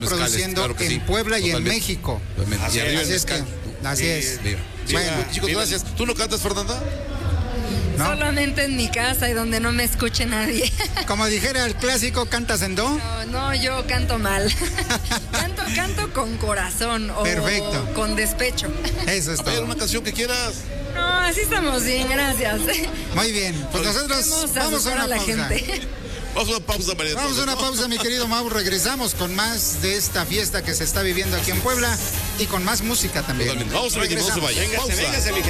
produciendo claro en sí, Puebla y en México. Así es. Bueno, chicos, gracias. ¿Tú no cantas, Fernanda? ¿No? Solamente en mi casa y donde no me escuche nadie. Como dijera el clásico, ¿cantas en do? No, yo canto mal. canto con corazón. Perfecto. O con despecho. Eso es todo. A ver, una canción que quieras. No, así estamos bien, gracias. Muy bien, pues nosotros vamos a una pausa. Vamos a una pausa, María. Vamos a una pausa, mi querido Mau. Regresamos con más de esta fiesta que se está viviendo aquí en Puebla y con más música también. Totalmente. Vamos a ver que no se vaya. Véngase, mi gente.